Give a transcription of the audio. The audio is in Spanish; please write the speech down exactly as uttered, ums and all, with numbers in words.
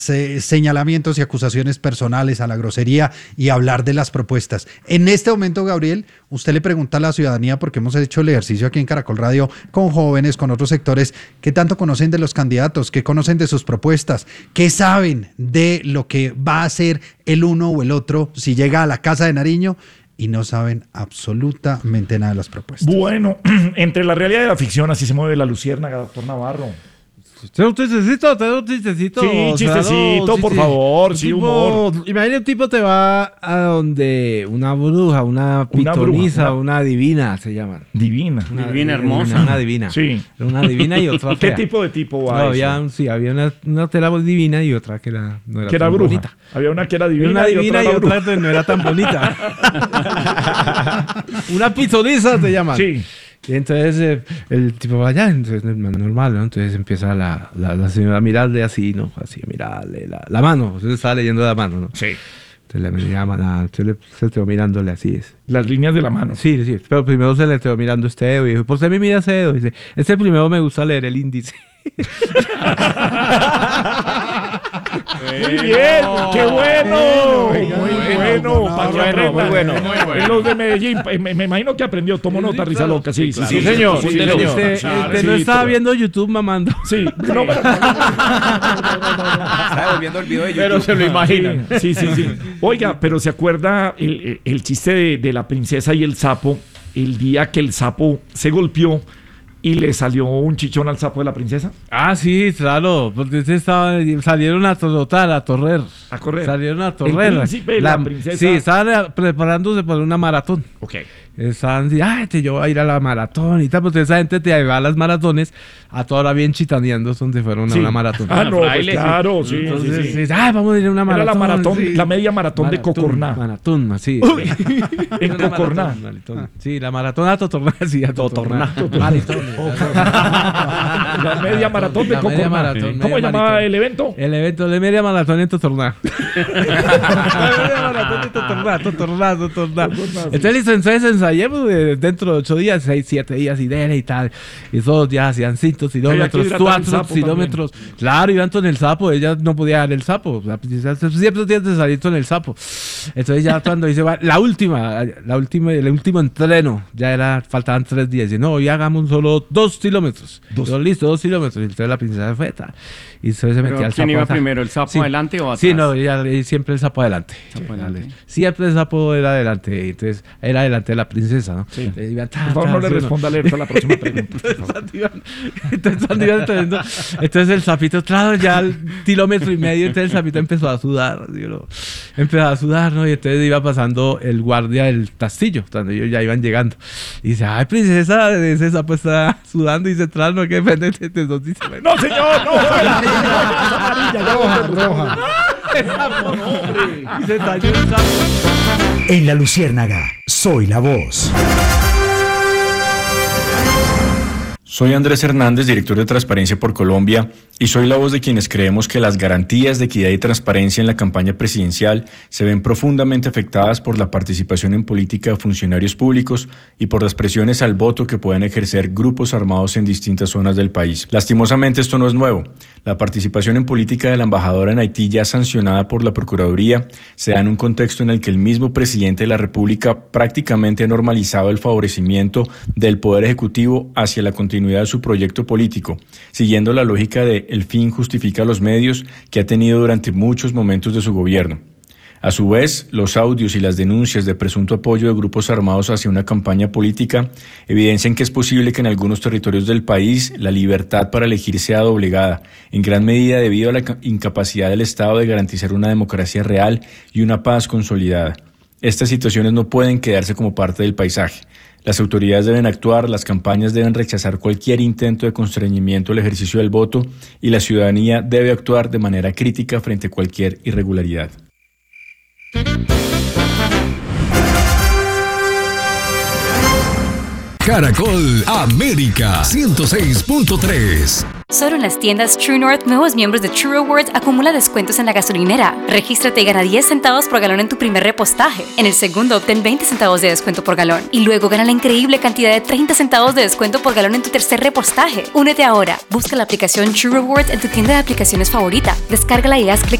eh, señalamientos y acusaciones personales, a la grosería y hablar de las propuestas. En este momento, Gabriel, usted le pregunta a la ciudadanía, porque hemos hecho el ejercicio aquí en Caracol Radio con jóvenes, con otros sectores, ¿qué tanto conocen de los candidatos? ¿Qué conocen de sus propuestas? ¿Qué saben de lo que va a hacer el uno o el otro si llega a la Casa de Nariño? Y no saben absolutamente nada de las propuestas. Bueno, entre la realidad y la ficción, así se mueve la luciérnaga, doctor Navarro. ¿Te un chistecito? ¿Te un chistecito? Sí, chistecito, claro, por favor, sí, tipo, humor. Imagina un tipo te va a donde una bruja, una pitonisa, una, una divina se llaman. Divina. Una divina hermosa. Una, una divina. Sí. Una divina y otra fea. ¿Qué tipo de tipo va no, había, sí, había una, una que era divina y otra que era, no era que era tan bruja. bonita. Había una que era divina, una divina y otra, y otra que no era tan bonita. Una pitonisa te llaman. Sí. Y entonces eh, el tipo va allá, entonces normal, ¿no? Entonces empieza la, la, la señora a mirarle así, ¿no? Así, a mirarle la, la mano, usted estaba leyendo la mano, ¿no? Sí. Entonces le llama, entonces le, se quedó mirándole así. Es. Las líneas de la mano. Sí, sí, pero primero se le quedó mirando este dedo y dijo, ¿por qué me mira ese dedo? Y dice, este primero me gusta leer el índice. Muy bien, qué bueno, muy bueno, bueno, muy bueno. En los de Medellín, me, me imagino que aprendió, tomó sí, nota, sí, risa claro. loca, sí, sí, Sí, sí, señor. sí, Sí, señor. señor. Usted, Claro, usted no sí, estaba pero- viendo YouTube mamando. Sí, no, pero, Estaba viendo el video de YouTube. Pero se lo imaginan. Sí, sí, sí. Oiga, pero ¿se acuerda el, el chiste de, de la princesa y el sapo? El día que el sapo se golpeó y le salió un chichón al sapo de la princesa. Ah, sí, claro, porque usted estaba, salieron a trotar, a torrer. A correr. Salieron a torrer. El príncipe y la princesa. Sí, estaban preparándose para una maratón. Ok. Estaban diciendo, ay, te yo voy a ir a la maratón y tal, porque esa gente te va a las maratones a toda hora bien chitaneando donde fueron a Sí. una maratón. Ah, no, pues Fraile, claro, sí, Entonces, sí, sí. sí, ay, vamos a ir a una maratón. Era la maratón, sí. la media maratón, de Maratón, Cocorná. Maratón, sí. En Una Cocorná. maratón, maratón. Sí, la maratón a Totorná, sí, a Totorná. Maratón. La media maratón de La media Cocorná. maratón, ¿Cómo se media llamaba maratón. el evento? El evento de media maratón en Totorná. La media maratón de Totorná, Totorná, Totorná. Entonces, listo, entonces ensayemos eh, dentro de ocho días, seis, siete días y dele y tal. Y todos los días hacían cinco kilómetros, hidratar el cuatro sapo kilómetros. Claro, iban con el sapo, ella no podía dar el sapo. La princesa siempre tiene que salir con el sapo. Entonces ya cuando dice, va, la última, la última, el último entreno, ya era, faltaban tres días. Dice, no, hoy hagamos solo dos kilómetros. Dos. Yo, listo, dos kilómetros. Y entonces la princesa fue, tal. Y entonces se Pero metía el sapo. ¿quién iba atrás. primero, el sapo Sí. adelante o atrás? Sí, no, ella, ella siempre el sapo adelante. Sapo adelante. Siempre el sapo era adelante. Entonces era adelante de la princesa, ¿no? Sí. Entonces, iba, ta, Por favor, ta, no le sí, responda alerta a la próxima pregunta. Entonces, cuando iban- entonces, cuando iban teniendo- entonces el sapito, claro, ya al kilómetro y medio, entonces el sapito empezó a sudar, ¿sí, no? Empezó a sudar, ¿no? Y entonces iba pasando el guardia del castillo, cuando ellos ya iban llegando. Y dice, ay, princesa, ese sapo está sudando y se trae, no, que depende de de dos dice, No, señor, no. Amarilla, Roja, roja. y se talló el sapo. En La Luciérnaga, soy la voz. Soy Andrés Hernández, director de Transparencia por Colombia, y soy la voz de quienes creemos que las garantías de equidad y transparencia en la campaña presidencial se ven profundamente afectadas por la participación en política de funcionarios públicos y por las presiones al voto que puedan ejercer grupos armados en distintas zonas del país. Lastimosamente esto no es nuevo. La participación en política de la embajadora en Haití, ya sancionada por la Procuraduría, se da en un contexto en el que el mismo presidente de la República prácticamente ha normalizado el favorecimiento del Poder Ejecutivo hacia la continuidad de su proyecto político, siguiendo la lógica de el fin justifica los medios que ha tenido durante muchos momentos de su gobierno. A su vez, los audios y las denuncias de presunto apoyo de grupos armados hacia una campaña política evidencian que es posible que en algunos territorios del país la libertad para elegir sea doblegada, en gran medida debido a la incapacidad del Estado de garantizar una democracia real y una paz consolidada. Estas situaciones no pueden quedarse como parte del paisaje. Las autoridades deben actuar, las campañas deben rechazar cualquier intento de constreñimiento al ejercicio del voto y la ciudadanía debe actuar de manera crítica frente a cualquier irregularidad. Caracol América ciento seis punto tres. Solo en las tiendas True North, nuevos miembros de True Rewards acumula descuentos en la gasolinera. Regístrate y gana diez centavos por galón en tu primer repostaje. En el segundo, obtén veinte centavos de descuento por galón. Y luego gana la increíble cantidad de treinta centavos de descuento por galón en tu tercer repostaje. Únete ahora. Busca la aplicación True Rewards en tu tienda de aplicaciones favorita. Descárgala y haz clic